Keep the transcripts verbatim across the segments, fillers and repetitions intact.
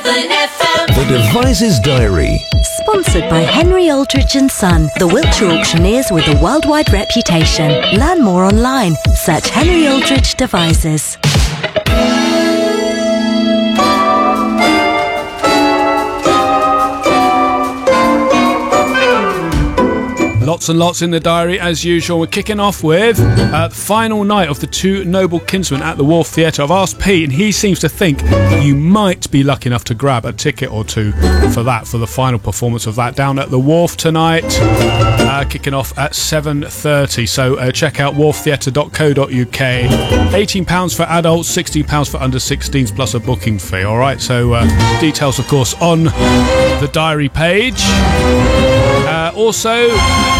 Ribble F M. The Devizes Diary. Sponsored by Henry Aldridge and Son, the Wiltshire auctioneers with a worldwide reputation. Learn more online. Search Henry Aldridge Devizes. Lots and lots in the diary as usual. We're kicking off with uh, the final night of the Two Noble Kinsmen at the Wharf Theatre. I've asked Pete and he seems to think you might be lucky enough to grab a ticket or two for that, for the final performance of that down at the Wharf tonight, uh, kicking off at seven thirty. So uh, check out wharf theatre dot co dot uk. eighteen pounds for adults, sixteen pounds for under sixteens plus a booking fee. Alright, so uh, details of course on the diary page. Uh, also,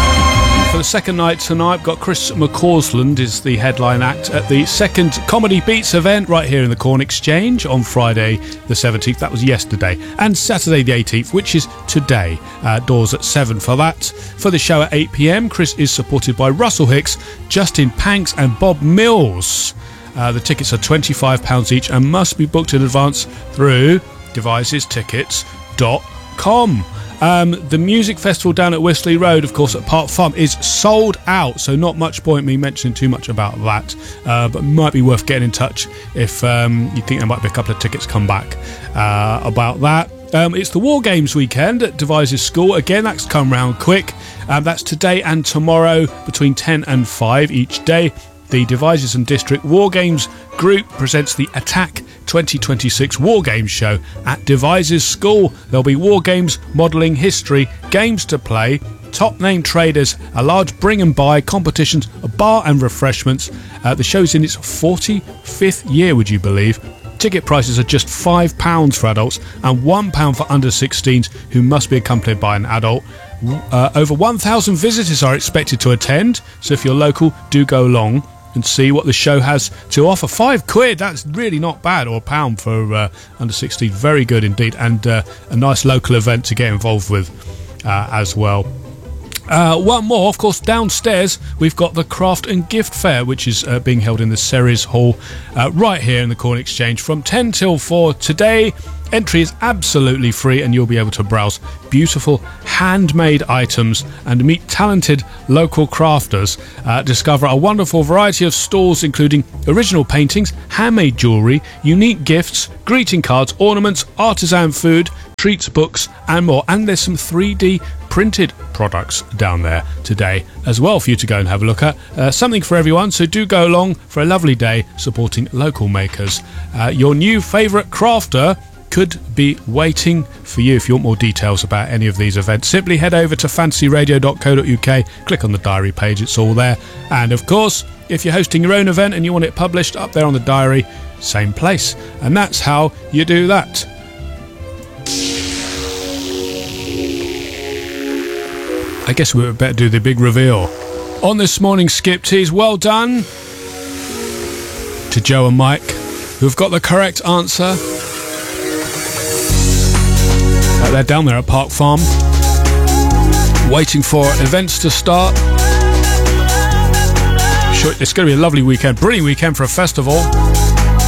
for the second night tonight, I've got Chris McCausland is the headline act at the second Comedy Beats event right here in the Corn Exchange on Friday the seventeenth. That was yesterday. And Saturday the eighteenth, which is today. Uh, doors at seven for that. For the show at eight p.m, Chris is supported by Russell Hicks, Justin Panks and Bob Mills. Uh, the tickets are twenty-five pounds each and must be booked in advance through devizes tickets dot com. Um, the music festival down at Wisley Road, of course, at Park Farm is sold out, so not much point me mentioning too much about that, uh, but might be worth getting in touch if um, you think there might be a couple of tickets come back uh, about that. Um, it's the War Games weekend at Devizes School. Again, that's come round quick. Um, that's today and tomorrow between ten and five each day. The Devizes and District War Games group presents the Attack twenty twenty-six War Games show at Devizes School. There'll be war games, modelling, history, games to play, top name traders, a large bring and buy, competitions, a bar and refreshments. Uh, the show's in its forty-fifth year, would you believe? Ticket prices are just five pounds for adults and one pound for under sixteens who must be accompanied by an adult. Uh, over one thousand visitors are expected to attend, so if you're local, do go along and see what the show has to offer. Five quid, that's really not bad, or a pound for uh, under sixteen. Very good indeed, and uh, a nice local event to get involved with uh, as well. Uh, one more, of course, downstairs we've got the Craft and Gift Fair, which is uh, being held in the Ceres Hall uh, right here in the Corn Exchange from ten till four today. Entry is absolutely free and you'll be able to browse beautiful handmade items and meet talented local crafters. Uh, discover a wonderful variety of stalls including original paintings, handmade jewellery, unique gifts, greeting cards, ornaments, artisan food, treats, books and more. And there's some three D printed products down there today as well for you to go and have a look at. Uh, something for everyone, so do go along for a lovely day supporting local makers. Uh, your new favourite crafter could be waiting for you. If you want more details about any of these events, simply head over to fantasy radio dot co dot uk, click on the diary page, it's all there. And of course, if you're hosting your own event and you want it published, up there on the diary, same place. And that's how you do that. I guess we better do the big reveal. On this morning's Skip Teas, well done to Joe and Mike, who've got the correct answer. Uh, they're down there at Park Farm, waiting for events to start. Sure, it's going to be a lovely weekend, brilliant weekend for a festival.